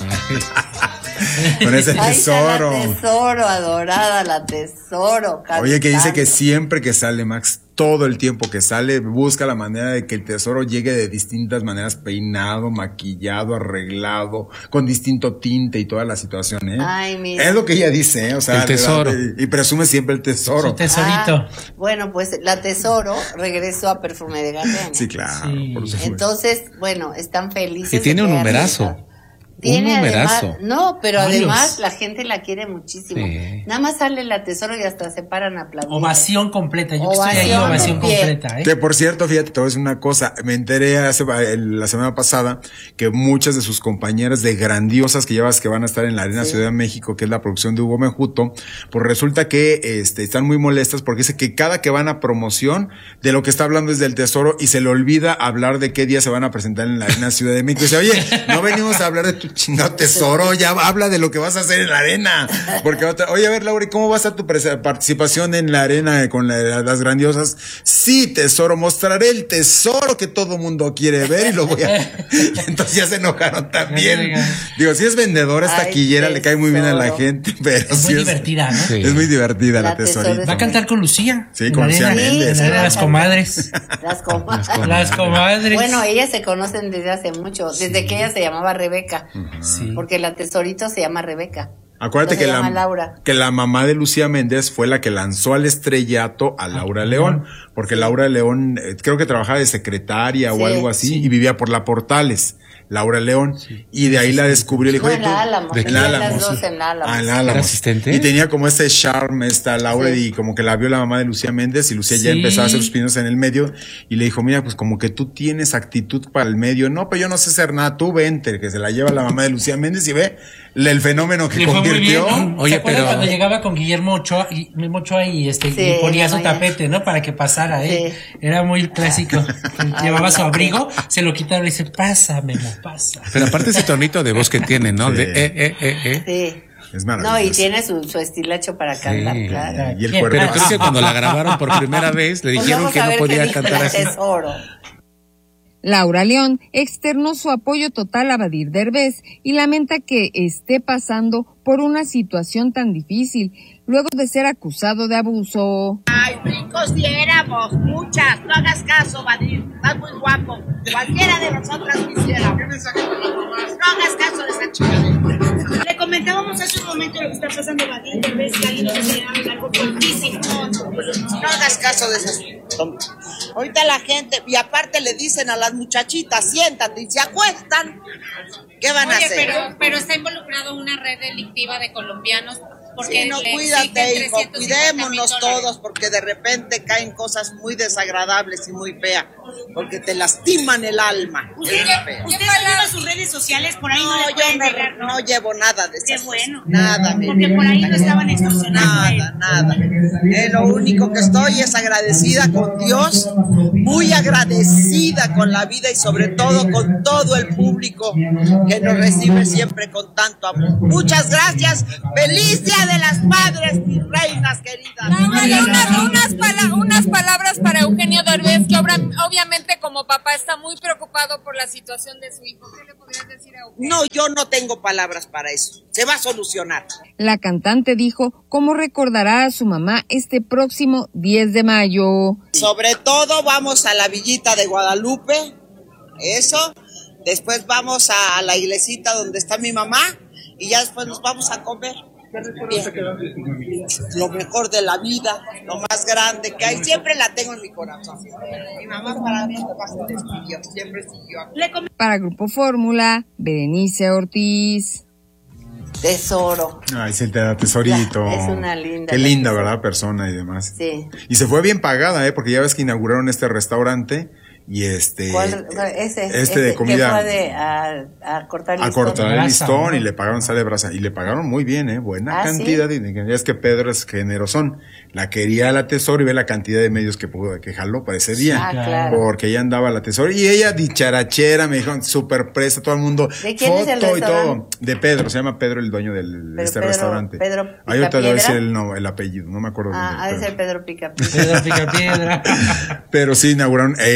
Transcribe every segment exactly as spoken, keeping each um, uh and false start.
Con ese tesoro. La tesoro, adorada, la tesoro. Cantando. Oye, que dice que siempre que sale Max, todo el tiempo que sale, busca la manera de que el tesoro llegue de distintas maneras, peinado, maquillado, arreglado, con distinto tinte y toda la situación, ¿eh? Ay, mira. Es lo que ella dice, ¿eh? O sea, el tesoro. Verdad, y presume siempre el tesoro. Su tesorito. Ah, bueno, pues la tesoro regresó a Perfume de Gardenia. Sí, claro. Sí. Por supuesto. Entonces, bueno, están felices. Y tiene un numerazo. Tiene un numerazo. Además, no, pero Varios. además la gente la quiere muchísimo. Sí. Nada más sale la tesoro y hasta se paran a aplaudir. Ovación completa. Yo ovación, estoy ahí, ovación completa. ¿eh? Que por cierto, fíjate, te voy a decir una cosa. Me enteré hace, la semana pasada que muchas de sus compañeras de Grandiosas que llevas que van a estar en la Arena sí. Ciudad de México, que es la producción de Hugo Mejuto, pues resulta que este, están muy molestas porque dice que cada que van a promoción de lo que está hablando es del tesoro y se le olvida hablar de qué día se van a presentar en la Arena Ciudad de México. Y dice, oye, no venimos a hablar de tu chingado tesoro, ya habla de lo que vas a hacer en la arena. Porque otra, oye, a ver, Laura, ¿cómo va a estar tu participación en la arena con la, las Grandiosas? Sí, tesoro, mostraré el tesoro que todo mundo quiere ver y lo voy a... Y entonces ya se enojaron también. Digo, si es vendedora, es taquillera, le cae muy bien a la gente, pero es sí muy es, divertida, ¿no? Sí. Es muy divertida la, la tesorita. Va a cantar con Lucía. Sí, con Lucía Méndez. Sí, las comadres. Las comadres. Las comadres. Bueno, ellas se conocen desde hace mucho, desde sí. que ella se llamaba Rebeca. Uh-huh. Sí. Porque la tesorito se llama Rebeca. Acuérdate que la, Laura. que la mamá de Lucía Méndez fue la que lanzó al estrellato a Laura ah, León, porque Laura León eh, creo que trabajaba de secretaria sí, o algo así sí. y vivía por la Portales. Laura León, sí. y de ahí la descubrió y le dijo, no, en la Álamo, en la Álamo, las dos en la Álamo. Ah, en la Álamo. ¿Era asistente? Y tenía como ese charme esta Laura sí. y como que la vio la mamá de Lucía Méndez y Lucía sí. ya empezaba a hacer sus pinos en el medio y le dijo, mira, pues como que tú tienes actitud para el medio. No, pero yo no sé hacer nada, tú vente, que se la lleva la mamá de Lucía Méndez y ve el fenómeno que convirtió. Bien, ¿no? Oye, pero cuando llegaba con Guillermo Ochoa y, Ochoa y este sí, y ponía su no, tapete, ¿no? Para que pasara, ¿eh? Sí. Era muy clásico. Llevaba su abrigo, se lo quitaba y dice, pásamelo, pasa. Pero aparte ese tonito de voz que tiene, ¿no? Sí. De eh, eh, eh, eh. Sí. Es maravilloso. No, y tiene su, su estilacho para cantar, sí. claro. Y el cuerpo. Pero creo que cuando la grabaron por primera vez le dijeron pues que no podía cantar así. Tesoro. Laura León externó su apoyo total a Badir Derbez y lamenta que esté pasando por una situación tan difícil luego de ser acusado de abuso. Ay, ricos diéramos, muchas, no hagas caso, Badir, estás muy guapo, cualquiera de nosotras quisiera. ¿Qué mensaje para las mamás? No hagas caso de esa chica. Le comentábamos hace un momento lo que está pasando Badir Derbez, que ahí nos enseñaron algo fuertísimo. No, no, no hagas caso de esas. Ahorita la gente, y aparte le dicen a las muchachitas, siéntate, y se acuestan. ¿Qué van Oye, a hacer? Pero, pero está involucrado una red delictiva de colombianos. Porque sí, no, cuídate, hijo, cuidémonos todos, porque de repente caen cosas muy desagradables y muy feas, porque te lastiman el alma. ¿Usted, ¿usted lleva sus redes sociales? Por ahí no, no yo no, llegar, ¿no? no llevo nada de eso. Qué bueno. Nada. Porque por ahí no estaban extorsionando. Nada, nada. Eh, lo único que estoy es agradecida con Dios, muy agradecida con la vida y sobre todo con todo el público que nos recibe siempre con tanto amor. Muchas gracias. ¡Feliz Día de las Madres, mis reinas queridas! Laura, unas, unas, pala- unas palabras para Eugenio Derbez, que obra, obviamente como papá está muy preocupado por la situación de su hijo. ¿Qué le podrías decir a Eugenio? No, yo no tengo palabras para eso. Se va a solucionar. La cantante dijo cómo recordará a su mamá este próximo diez de mayo. Sobre todo vamos a la Villita de Guadalupe, eso. Después vamos a la iglesita donde está mi mamá y ya después nos vamos a comer. Bien. Lo mejor de la vida, lo más grande que hay, siempre la tengo en mi corazón. Mi mamá para mí siempre siguió. Para Grupo Fórmula, Berenice Ortiz. Tesoro. Ay, se te da tesorito. Es una linda. Qué linda, ¿verdad? Persona y demás. Sí. Y se fue bien pagada, ¿eh? Porque ya ves que inauguraron este restaurante. Y este ¿Cuál? Ese, este ese de comida que fue de, a, a cortar el a listón, cortar el listón y le pagaron sale brasa y le pagaron muy bien, eh buena ¿Ah, cantidad sí? de dinero. Es que Pedro es generosón, la quería la Tesoro y ve la cantidad de medios que pudo que jaló para ese día, ah, claro. porque ella andaba la Tesoro y ella dicharachera, me dijeron súper presa, todo el mundo ¿De quién foto es el y restaurante? todo de Pedro, se llama Pedro el dueño del de este Pedro, restaurante. Pedro Ahí yo te voy a decir Picapiedra. el no, el apellido, no me acuerdo. Ah, ha de ser Pedro Picapiedra. Pedro Picapiedra. Pero sí inauguraron, es otra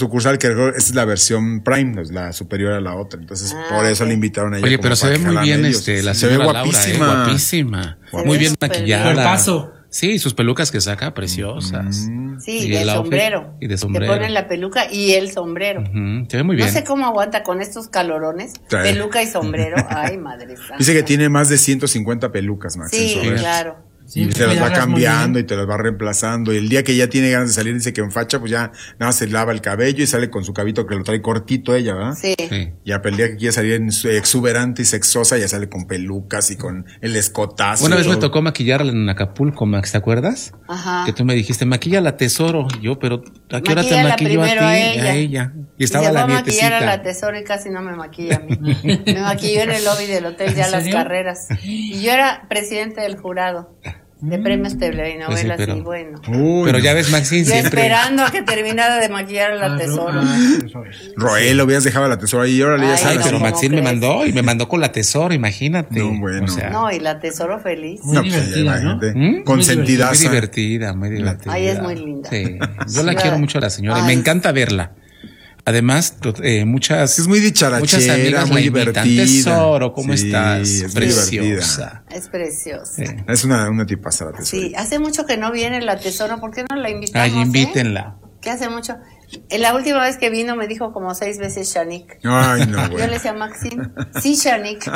sucursal, que esta es la versión Prime, es la superior a la otra. Entonces, Ah, por eso ok. le invitaron a ella. Oye, como pero se para ve que muy jalan bien ellos. este, la Se ve señora Laura, guapísima. eh, guapísima. Se Muy ve bien súper maquillada. bien. Cuerpazo. Sí, sus pelucas que saca, preciosas. Sí, Y y el el outfit, sombrero. y de sombrero. Te ponen la peluca y el sombrero. Ujú, se ve muy bien. No sé cómo aguanta con estos calorones. Trae. Peluca y sombrero. Ay, madre santa. Dice que tiene más de ciento cincuenta pelucas, Max. en Sí, su haber. claro. Sí, Y te las va cuidarlas muy cambiando bien. y te las va reemplazando. Y el día que ya tiene ganas de salir, dice que en facha, pues ya nada más se lava el cabello y sale con su cabito que lo trae cortito ella, ¿verdad? Sí. Sí. Y a el día que quiere salir en su- exuberante y sexosa, ya sale con pelucas y con el escotazo. Una y vez me todo. tocó maquillarla en Acapulco, Max, ¿te acuerdas? Ajá. Que tú me dijiste, maquilla la Tesoro. Y yo, pero ¿a qué hora te Maquíllala maquillo a ti? primero a ella. A ella. Y estaba se va la a maquillar a la nietecita. Tesoro y casi no me maquilla a mí. Me maquilló en el lobby del hotel ya ¿En las serio? carreras. Y yo era presidente del jurado de premios telenovelas Pues sí, pero- y bueno. Uy, Pero no. ya ves, Maxine, Yo siempre. esperando a que terminara de maquillar a la Ah, Tesoro. ah, Roel, lo hubieras dejado a la tesora ahí y órale, ya Ay, Ay, sabes. no, pero ¿cómo Maxine me crees? mandó y me mandó con la Tesoro, imagínate. No, bueno. O sea, No, y la Tesoro feliz. Muy No, pues, ya divertida, ¿no? imagínate. ¿Mm? Consentidaza. muy divertida, muy divertida. Ay, es muy linda. Sí. Yo la Sí, quiero la- mucho a la señora y me Ay. encanta verla. Además, to- eh, muchas, Es muy dicharachera, muchas amigas muy la invitan. divertida. Tesoro, ¿cómo Sí, estás? es muy Preciosa. Es preciosa. Sí. Es una, una tipaza la tesora. Sí, hace mucho que no viene la Tesoro. ¿Por qué no la invitamos? Ay, eh? invítenla. Que hace mucho. En la última vez que vino me dijo como seis veces Shanik. Ay, no, Yo güey. le decía Maxine, sí, Shanik.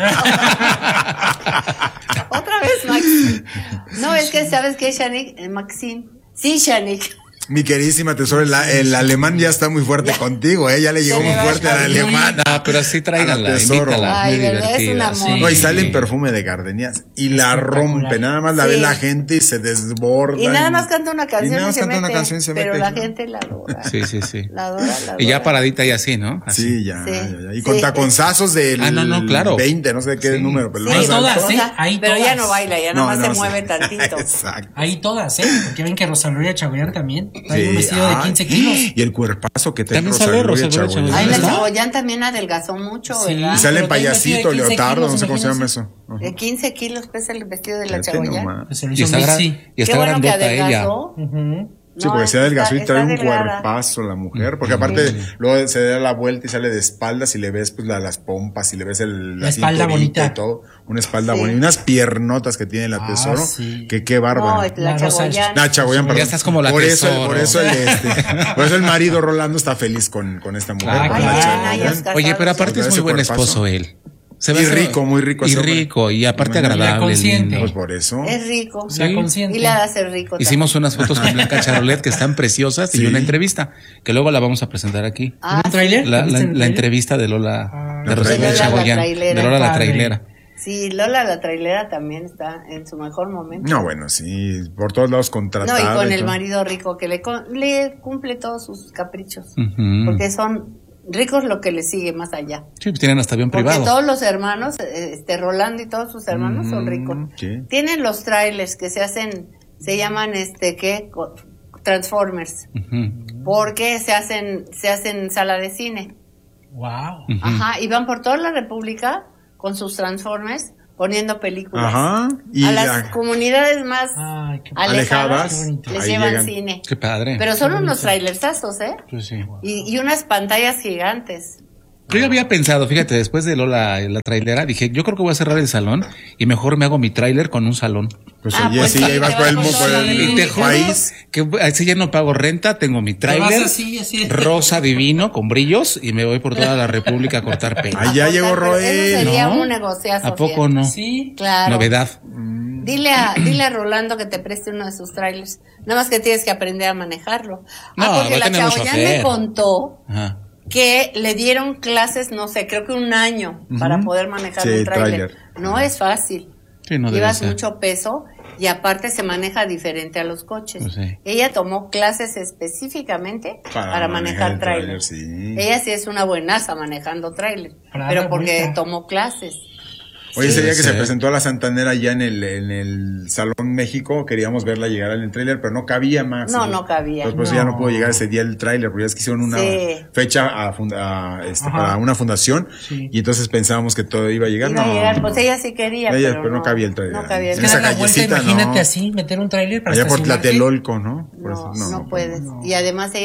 Otra vez, Maxine. No, es que, ¿sabes qué, Shanik? Eh, Maxine. Sí, Shanik. Mi queridísima tesora, el, el alemán ya está muy fuerte Ya. contigo, ¿eh? Ya le llegó Se muy le va fuerte al a- alemán. No, pero sí tráiganla, A la Tesoro. invítala. Ay, muy ¿verdad? Es un divertida. amor. Sí. No, y sale en perfume de gardenias y la Espectacular. rompe. Nada más la Sí. ve la gente y se desborda. Y nada más canta una canción y y, nada más se canta mete. una canción y se pero mete. la gente la adora. Sí, sí, sí. La adora, la adora. Y ya paradita y así, ¿no? Así. Sí, ya, Sí. ya, ya. Y Sí. con taconzazos del Ah, no, no, claro. veinte, no sé qué Sí. número, pero el Sí, más todas, alto. ¿eh? Ahí pero ya todas. no baila, ya nada No, más no, se sí. mueve tantito. Exacto. Ahí todas, ¿eh? Porque ven que Rosa Gloria Chagoyán también trae Sí. un vestido de Ay, quince kilos. Y el cuerpazo que trae También Rosa sale Gloria Rosa Gloria Chagoyán. Chagoyán. Ay, la ¿No? Chagoyán también adelgazó mucho, Sí. ¿verdad? Y sale en Pero trae un vestido payasito, de quince leotardo, no sé kilos, cómo se llama imagínense. eso. Ajá. De quince kilos pesa el vestido de la Fíjate Chagoyán. nomás. Pues se lo Y hizo está, gran- Mitzi. y está Qué bueno que grandota ella. adelgazó. Ujú. Sí, No, porque se adelgazó y está- trae un está delgada. cuerpazo la mujer, porque aparte luego se da la vuelta y sale de espaldas y le ves pues la- las pompas y le ves el, La espalda cinturita bonita. y todo, una espalda Sí. bonita, y unas piernotas que tiene la Ah, tesoro, sí. que qué bárbaro. No, la, La Rosa- Chagoyán. Nah, Chagoyán, Ya perdón. estás como la por eso, Tesoro. por eso el este, por eso el marido Rolando está feliz con, con esta mujer. Ah, con Ay, la claro. ya, Chagoyán. ya está. Oye, pero aparte es Ese muy buen cuerpazo. esposo él. Se Y ve- rico, muy rico Y ese hombre. rico, y aparte Imagínate. agradable. consciente. lindo. Pues por eso. Es rico. Sí. La consciente. Y la hace rico Hicimos unas fotos con Blanca Charolet que están preciosas y Sí. una entrevista que luego la vamos a presentar aquí. también. Ah, ¿Un tráiler? La, ¿Viste la- el la tráiler? entrevista de Lola, Ah, de de Rosabel Lola la Chagoyán, trailera. de Lola la Padre. trailera. sí, Lola la trailera también está en su mejor momento. No, bueno, sí, por todos lados No, contratada. y con el todo. marido rico que le, con- le cumple todos sus caprichos. Ujú. Porque son ricos lo que le sigue más allá. Sí, pues tienen hasta avión Porque privado. todos los hermanos, eh, este Rolando y todos sus hermanos son ricos. sí. Tienen los trailers que se hacen, se llaman este, ¿qué? Co- Transformers. Ujú. Porque se hacen, se hacen sala de cine. Wow. Ujú. Ajá, y van por toda la República con sus Transformers poniendo películas. Ajá. Y a las la- comunidades más Ay, qué alejadas, alejadas, les ahí llevan llegan. cine. Qué padre. Pero son unos trailersazos, ¿eh? Pues sí. Y, y unas pantallas gigantes. Yo ya había pensado, fíjate, después de Lola, la trailera, dije, yo creo que voy a cerrar el salón y mejor me hago mi trailer con un salón. Pues Ah, oye, pues sí, sí, ahí vas te por vas el, con por toda la el Y te juro país. que así ya no pago renta, tengo mi Te vas tráiler así, así. rosa divino con brillos y me voy por toda la República a cortar pelo. Allá llegó Pero Roel. Eso sería ¿No? un negociazo. ¿A poco fíjate. no? Sí. Claro. Novedad. Dile a, dile a Rolando que te preste uno de sus trailers. Nada más que tienes que aprender a manejarlo. No, ah, porque va a la tener mucho Chagoyán me hacer. contó Ajá. que le dieron clases, no sé, creo que un año para poder manejar Sí, un tráiler. tráiler. No es fácil. Sí, no debe Llevas ser. mucho peso y aparte se maneja diferente a los coches. Pues sí. Ella tomó clases específicamente para, Para manejar, manejar el tráiler. tráiler, sí. Ella sí es una buenaza manejando tráiler, Para pero dar porque vuelta. tomó clases. Oye, ese Sí. día que Sí. se presentó a la Santanera allá en el, en el Salón México, queríamos verla llegar al tráiler, pero no cabía, Max. No, Y no cabía. Pues, pues No. ya no pudo llegar ese día el tráiler, porque ya es que hicieron una Sí. fecha a funda- a, este, Ajá. para una fundación, Sí. y entonces pensábamos que todo iba a llegar. Iba no, a llegar, no. pues ella sí quería, Ella, pero, pero no cabía el tráiler. No cabía el En Es que esa dar la vuelta, callecita, imagínate no. así, meter un tráiler para Allá por estacionarte. Tlatelolco, ¿no? Por No, eso, no, no, puedes. Y además ella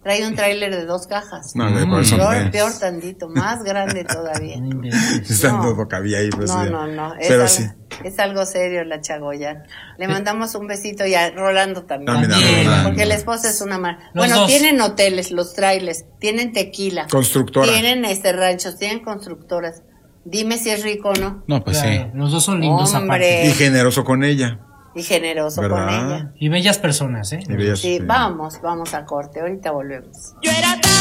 Trae un tráiler de dos cajas. No, no, por eso peor, no. peor tantito, más grande todavía. Está No. todo cabía ahí. Pues, No, ya. no, no. Es, Pero algo, sí. es algo serio la Chagoyán. Le mandamos un besito y a Rolando también. También a También. Rolando. Porque la esposa es una mar. Los Bueno, dos. tienen hoteles, los trailers, tienen tequila. Constructora. Tienen este ranchos, tienen constructoras. Dime si es rico o no. No, pues Claro, los dos son lindos Hombre. aparte. Y generoso con ella. Y generoso ¿Verdad? con ella. Y bellas personas, ¿eh? Y bellas- Sí, sí. vamos, vamos a corte. Ahorita volvemos. Yo era tan